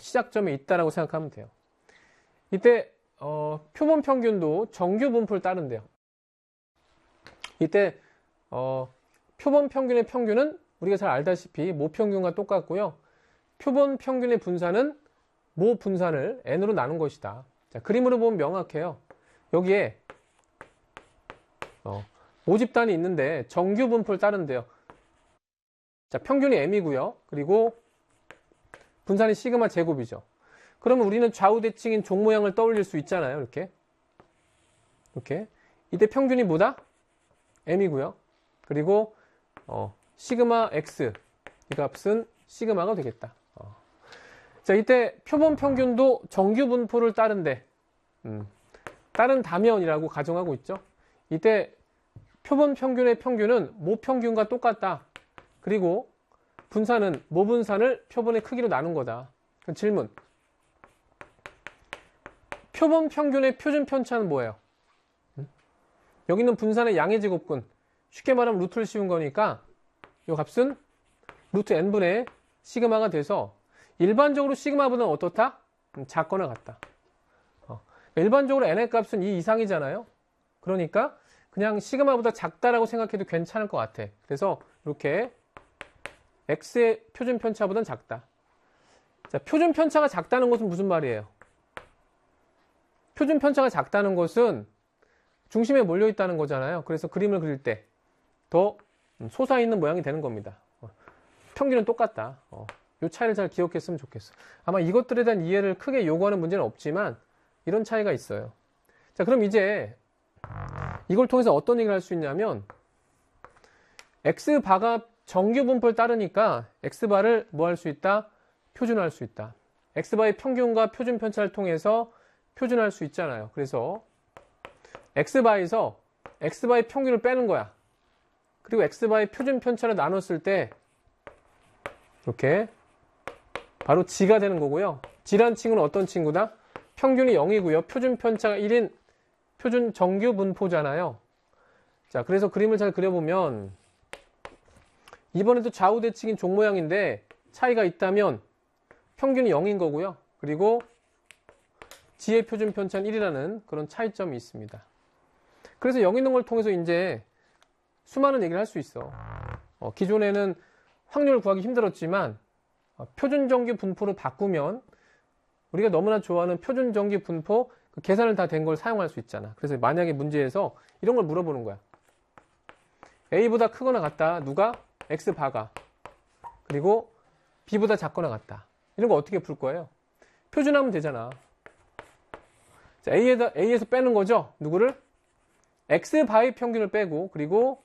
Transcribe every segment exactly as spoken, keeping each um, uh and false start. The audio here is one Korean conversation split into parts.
시작점에 있다라고 생각하면 돼요. 이때 어, 표본 평균도 정규 분포를 따른대요. 이때 어, 표본 평균의 평균은 우리가 잘 알다시피 모평균과 똑같고요. 표본 평균의 분산은 모 분산을 n으로 나눈 것이다. 자, 그림으로 보면 명확해요. 여기에 어, 모집단이 있는데 정규 분포를 따른대요. 자, 평균이 m이고요. 그리고 분산이 시그마 제곱이죠. 그러면 우리는 좌우 대칭인 종 모양을 떠올릴 수 있잖아요. 이렇게. 이렇게. 이때 평균이 뭐다? m이고요. 그리고 어, 시그마 x 이 값은 시그마가 되겠다. 어. 자, 이때 표본 평균도 정규 분포를 따른데 음, 따른다면이라고 가정하고 있죠. 이때 표본 평균의 평균은 모평균과 똑같다. 그리고 분산은 모분산을 표본의 크기로 나눈 거다. 그럼 질문. 표본 평균의 표준 편차는 뭐예요? 음? 여기 있는 분산의 양의 제곱근. 쉽게 말하면 루트를 씌운 거니까 이 값은 루트 n분의 시그마가 돼서 일반적으로 시그마보다는 어떻다? 음, 작거나 같다. 어. 일반적으로 n의 값은 이 이상이잖아요. 그러니까 그냥 시그마보다 작다라고 생각해도 괜찮을 것 같아. 그래서 이렇게 x의 표준 편차보다는 작다. 자, 표준 편차가 작다는 것은 무슨 말이에요? 표준 편차가 작다는 것은 중심에 몰려 있다는 거잖아요. 그래서 그림을 그릴 때 더 솟아있는 모양이 되는 겁니다. 어, 평균은 똑같다. 어, 이 차이를 잘 기억했으면 좋겠어. 아마 이것들에 대한 이해를 크게 요구하는 문제는 없지만 이런 차이가 있어요. 자, 그럼 이제 이걸 통해서 어떤 얘기를 할 수 있냐면 x바가 정규 분포를 따르니까 x바를 뭐 할 수 있다? 표준화할 수 있다. x바의 평균과 표준 편차를 통해서 표준화할 수 있잖아요. 그래서 x바에서 x바의 평균을 빼는 거야. 그리고 x바의 표준 편차를 나눴을 때 이렇게 바로 g가 되는 거고요. g란 친구는 어떤 친구다? 평균이 영이고요. 표준 편차가 일인 표준 정규 분포잖아요. 자, 그래서 그림을 잘 그려보면 이번에도 좌우 대칭인 종 모양인데 차이가 있다면 평균이 영인 거고요. 그리고 g의 표준 편차는 일이라는 그런 차이점이 있습니다. 그래서 여기 있는 걸 통해서 이제 수많은 얘기를 할 수 있어. 어, 기존에는 확률을 구하기 힘들었지만 어, 표준정규 분포로 바꾸면 우리가 너무나 좋아하는 표준정규 분포 그 계산을 다 된 걸 사용할 수 있잖아. 그래서 만약에 문제에서 이런 걸 물어보는 거야. A보다 크거나 같다. 누가? X바가. 그리고 B보다 작거나 같다. 이런 거 어떻게 풀 거예요? 표준하면 되잖아. 자, A에다, A에서 빼는 거죠. 누구를? X바의 평균을 빼고 그리고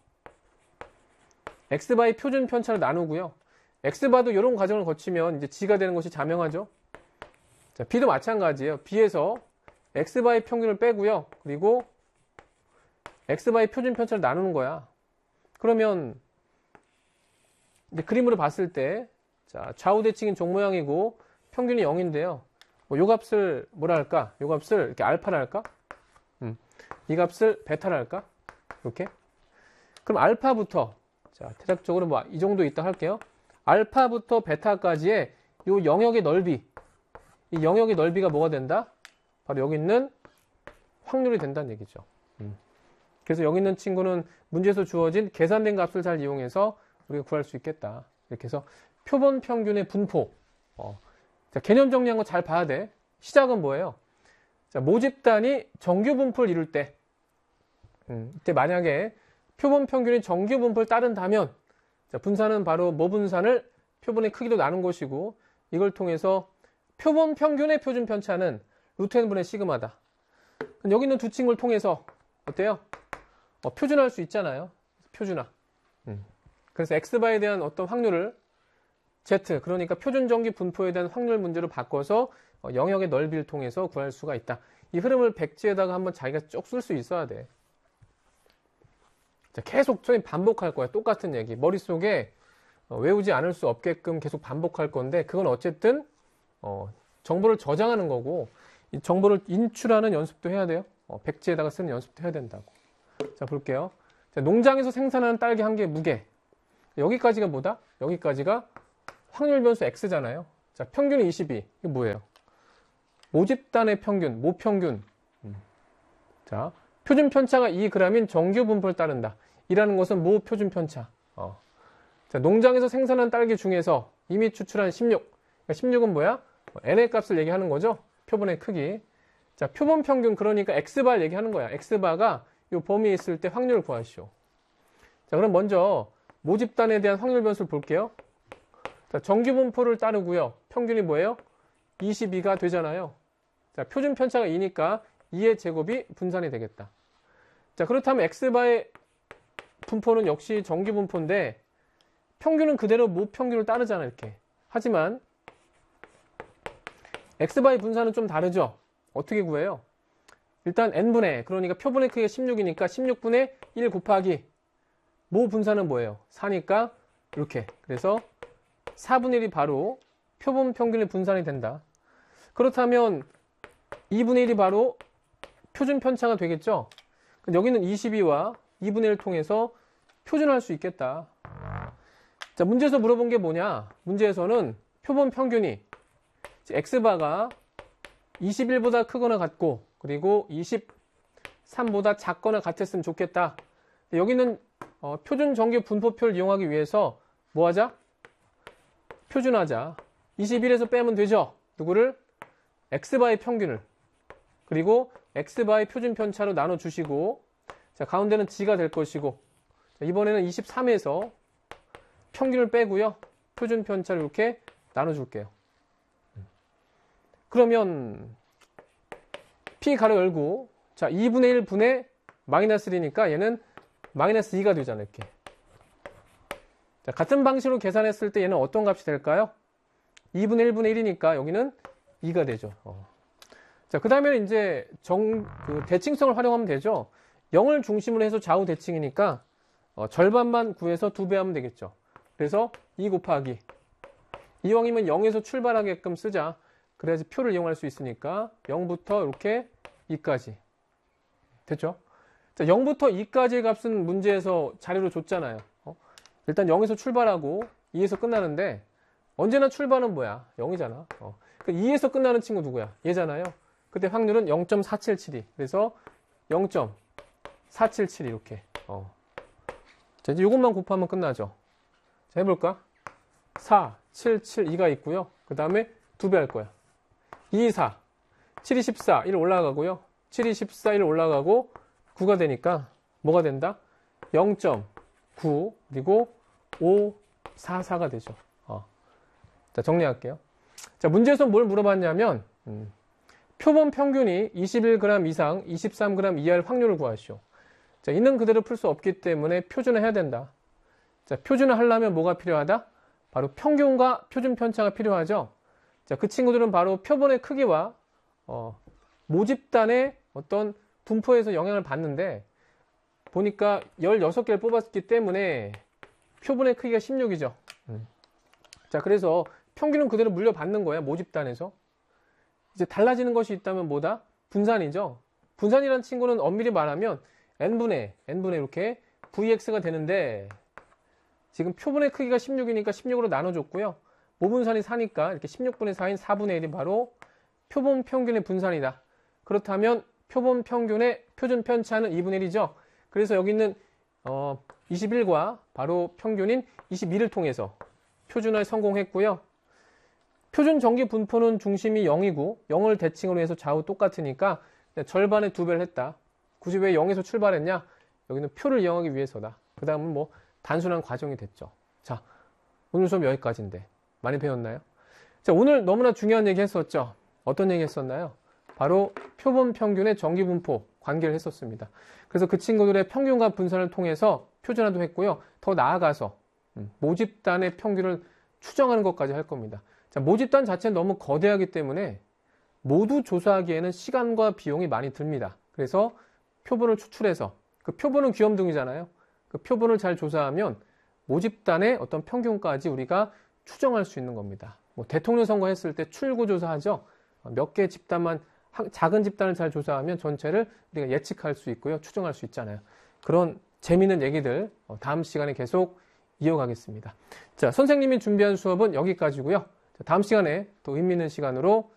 X바의 표준 편차를 나누고요. X바도 이런 과정을 거치면 이제 G가 되는 것이 자명하죠. 자, B도 마찬가지예요. B에서 X바의 평균을 빼고요. 그리고 X바의 표준 편차를 나누는 거야. 그러면 이제 그림으로 봤을 때 자, 좌우 대칭인 종 모양이고 평균이 영인데요. 뭐 요 값을 뭐라 할까? 요 값을 이렇게 알파라 할까? 음, 이 값을 베타라 할까? 이렇게. 그럼 알파부터 자, 대략적으로 뭐 이 정도 있다 할게요. 알파부터 베타까지의 요 영역의 넓이. 이 영역의 넓이가 뭐가 된다? 바로 여기 있는 확률이 된다는 얘기죠. 음. 그래서 여기 있는 친구는 문제에서 주어진 계산된 값을 잘 이용해서 우리가 구할 수 있겠다. 이렇게 해서 표본 평균의 분포. 어. 자, 개념 정리한 거 잘 봐야 돼. 시작은 뭐예요? 자, 모집단이 정규 분포를 이룰 때, 음, 이때 만약에 표본 평균이 정규 분포를 따른다면, 자, 분산은 바로 모분산을 표본의 크기로 나눈 것이고, 이걸 통해서 표본 평균의 표준 편차는 루트 n분의 시그마다. 여기 있는 두 친구를 통해서 어때요? 어, 표준화할 수 있잖아요. 표준화. 음. 그래서 x바에 대한 어떤 확률을 Z, 그러니까 표준 정규 분포에 대한 확률 문제로 바꿔서 영역의 넓이를 통해서 구할 수가 있다. 이 흐름을 백지에다가 한번 자기가 쭉 쓸 수 있어야 돼. 자, 계속 선생님 반복할 거야. 똑같은 얘기. 머릿속에 외우지 않을 수 없게끔 계속 반복할 건데 그건 어쨌든 어, 정보를 저장하는 거고 이 정보를 인출하는 연습도 해야 돼요. 어, 백지에다가 쓰는 연습도 해야 된다고. 자, 볼게요. 자, 농장에서 생산하는 딸기 한 개의 무게. 여기까지가 뭐다? 여기까지가 확률 변수 x잖아요. 자, 평균이 이십이. 이게 뭐예요? 모집단의 평균, 모평균. 음. 자, 표준 편차가 이 그램인 정규 분포를 따른다. 이라는 것은 모 표준 편차. 어. 자, 농장에서 생산한 딸기 중에서 이미 추출한 십육. 그러니까 십육은 뭐야? n의 값을 얘기하는 거죠. 표본의 크기. 자, 표본 평균, 그러니까 x바 얘기하는 거야. x바가 이 범위에 있을 때 확률을 구하시오. 자, 그럼 먼저 모집단에 대한 확률 변수를 볼게요. 자, 정규 분포를 따르고요. 평균이 뭐예요? 이십이가 되잖아요. 자, 표준 편차가 이니까 이의 제곱이 분산이 되겠다. 자, 그렇다면 x바의 분포는 역시 정규 분포인데 평균은 그대로 모 평균을 따르잖아, 이렇게. 하지만 x바의 분산은 좀 다르죠. 어떻게 구해요? 일단 n분의, 그러니까 표본의 크기가 십육이니까 십육분의 일 곱하기 모 분산은 뭐예요? 사니까 이렇게. 그래서 사분의 일이 바로 표본 평균의 분산이 된다. 그렇다면 이분의 일이 바로 표준 편차가 되겠죠? 여기는 이십이와 이분의 일을 통해서 표준화할 수 있겠다. 자, 문제에서 물어본 게 뭐냐? 문제에서는 표본 평균이 x바가 이십일보다 크거나 같고 그리고 이십삼보다 작거나 같았으면 좋겠다. 여기는 어, 표준 정규 분포표를 이용하기 위해서 뭐 하자? 표준하자. 이십일에서 빼면 되죠? 누구를? x바의 평균을. 그리고 x바의 표준 편차로 나눠주시고, 자, 가운데는 g가 될 것이고, 자, 이번에는 이십삼에서 평균을 빼고요. 표준 편차를 이렇게 나눠줄게요. 그러면 p 가로 열고, 자, 이분의 일 분의 마이너스 일이니까 얘는 마이너스 이가 되잖아요. 이렇게. 자, 같은 방식으로 계산했을 때 얘는 어떤 값이 될까요? 이분의 일분의 일이니까 여기는 이가 되죠. 어. 자, 그 다음에 이제 정, 그 대칭성을 활용하면 되죠. 영을 중심으로 해서 좌우 대칭이니까 어, 절반만 구해서 두 배 하면 되겠죠. 그래서 이 곱하기 이왕이면 영에서 출발하게끔 쓰자. 그래야지 표를 이용할 수 있으니까 영부터 이렇게 이까지 됐죠? 자, 영부터 이까지의 값은 문제에서 자료로 줬잖아요. 어? 일단 영에서 출발하고 이에서 끝나는데 언제나 출발은 뭐야? 영이잖아. 어. 그러니까 이에서 끝나는 친구 누구야? 얘잖아요. 그때 확률은 영 점 사칠칠이. 그래서 영 점 사칠칠 이렇게. 어. 자, 이제 이것만 곱하면 끝나죠. 자, 해볼까? 사, 칠, 칠, 이가 있고요. 그 다음에 두 배 할 거야. 이, 사, 칠이 십사, 일 올라가고요. 칠이 십사, 일 올라가고 구가 되니까 뭐가 된다? 영 점 구 그리고 오, 사, 사가 되죠. 어. 자, 정리할게요. 자, 문제에서 뭘 물어봤냐면 음, 표본 평균이 이십일 그램 이상, 이십삼 그램 이하일 확률을 구하시오. 자, 있는 그대로 풀 수 없기 때문에 표준화해야 된다. 자, 표준화 하려면 뭐가 필요하다? 바로 평균과 표준 편차가 필요하죠. 자, 그 친구들은 바로 표본의 크기와 어, 모집단의 어떤 분포에서 영향을 받는데 보니까 열여섯 개를 뽑았기 때문에 표본의 크기가 십육이죠. 음. 자, 그래서 평균은 그대로 물려받는 거야, 모집단에서. 이제 달라지는 것이 있다면 뭐다? 분산이죠. 분산이라는 친구는 엄밀히 말하면 n분의, n분의 이렇게 브이엑스가 되는데 지금 표본의 크기가 십육이니까 십육으로 나눠줬고요. 모분산이 사니까 이렇게 십육분의 사인 사분의 일이 바로 표본 평균의 분산이다. 그렇다면 표본 평균의 표준 편차는 이분의 일이죠. 그래서 여기 있는 어, 이십일과 바로 평균인 이십이를 통해서 표준화에 성공했고요. 표준 정기 분포는 중심이 영이고 영을 대칭으로 해서 좌우 똑같으니까 절반의 두 배를 했다. 굳이 왜 영에서 출발했냐? 여기는 표를 이용하기 위해서다. 그 다음은 뭐 단순한 과정이 됐죠. 자, 오늘 수업 여기까지인데 많이 배웠나요? 자, 오늘 너무나 중요한 얘기 했었죠. 어떤 얘기 했었나요? 바로 표본 평균의 정기 분포 관계를 했었습니다. 그래서 그 친구들의 평균과 분산을 통해서 표준화도 했고요. 더 나아가서 모집단의 평균을 추정하는 것까지 할 겁니다. 자, 모집단 자체는 너무 거대하기 때문에 모두 조사하기에는 시간과 비용이 많이 듭니다. 그래서 표본을 추출해서 그 표본은 귀염둥이잖아요. 그 표본을 잘 조사하면 모집단의 어떤 평균까지 우리가 추정할 수 있는 겁니다. 뭐 대통령 선거 했을 때 출구조사하죠. 몇 개 집단만 작은 집단을 잘 조사하면 전체를 우리가 예측할 수 있고요. 추정할 수 있잖아요. 그런 재미있는 얘기들 다음 시간에 계속 이어가겠습니다. 자, 선생님이 준비한 수업은 여기까지고요. 다음 시간에 또 의미 있는 시간으로